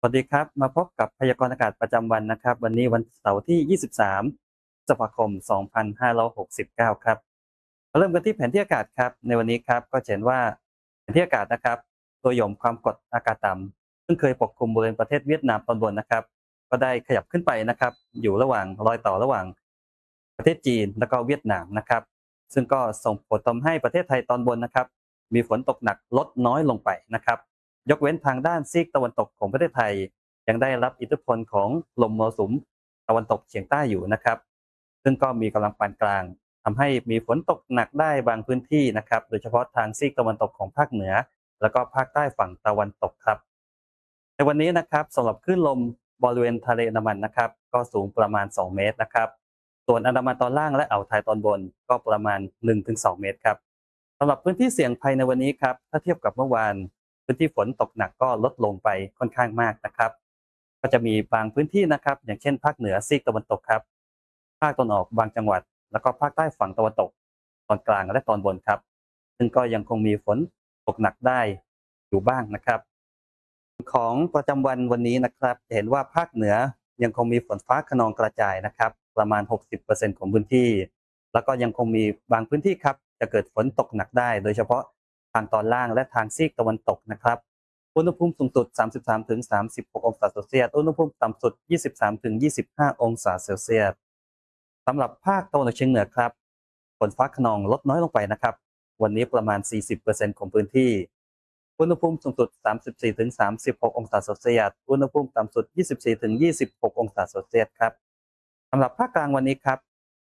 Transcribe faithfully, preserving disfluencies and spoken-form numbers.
สวัสดีครับมาพบกับพยากรณ์อากาศประจำวันนะครับวันนี้วันเสาร์ที่ ยี่สิบสาม พฤษภาคม สองพันห้าร้อยหกสิบเก้า ครับมาเริ่มกันที่แผนที่อากาศครับในวันนี้ครับก็จะเห็นว่าแผนที่อากาศนะครับตัวหย่อมความกดอากาศต่ำซึ่งเคยปกคลุมบริเวณประเทศเวียดนามตอนบนนะครับก็ได้ขยับขึ้นไปนะครับอยู่ระหว่างรอยต่อระหว่างประเทศจีนและก็เวียดนามนะครับซึ่งก็ส่งผลทำให้ประเทศไทยตอนบนนะครับมีฝนตกหนักลดน้อยลงไปนะครับ ยกเว้นทางด้านซีกตะวันตกของประเทศไทยยังได้รับอิทธิพลของลมมรสุมตะวันตกเฉียงใต้อยู่นะครับซึ่งก็มีกำลังปานกลางทำให้มีฝนตกหนักได้บางพื้นที่นะครับโดยเฉพาะทางซีกตะวันตกของภาคเหนือแล้วก็ภาคใต้ฝั่งตะวันตกครับในวันนี้นะครับสำหรับคลื่นลมบริเวณทะเลอันดามันนะครับก็สูงประมาณสองเมตรนะครับส่วนอันดามันตอนล่างและอ่าวไทยตอนบนก็ประมาณหนึ่งถึงสองเมตรครับสำหรับพื้นที่เสี่ยงภัยในวันนี้ครับถ้าเทียบกับเมื่อวาน พื้นที่ฝนตกหนักก็ลดลงไปค่อนข้างมากนะครับก็จะมีบางพื้นที่นะครับอย่างเช่นภาคเหนือซีกตะวันตกครับภาคตะวันออกบางจังหวัดแล้วก็ภาคใต้ฝั่งตะวันตกตอนกลางและตอนบนครับซึ่งก็ยังคงมีฝนตกหนักได้อยู่บ้างนะครับของประจำวันวันนี้นะครับจะเห็นว่าภาคเหนือยังคงมีฝนฟ้าคะนองกระจายนะครับประมาณหกสิบเปอร์เซ็นต์ของพื้นที่แล้วก็ยังคงมีบางพื้นที่ครับจะเกิดฝนตกหนักได้โดยเฉพาะทางตอนล่างและทางซีกตะวันตกนะครับ อุณหภูมิสูงสุด สามสิบสามถึงสามสิบหก องศาเซลเซียสอุณหภูมิต่ำสุด ยี่สิบสามถึงยี่สิบห้า องศาเซลเซียสสำหรับภาคตะวันออกเฉียงเหนือครับฝนฟ้าคะนองลดน้อยลงไปนะครับวันนี้ประมาณ สี่สิบเปอร์เซ็นต์ ของพื้นที่อุณหภูมิสูงสุด สามสิบสี่ถึงสามสิบหก องศาเซลเซียสอุณหภูมิต่ำสุด ยี่สิบสี่ถึงยี่สิบหก องศาเซลเซียสครับสำหรับภาคกลางวันนี้ครับ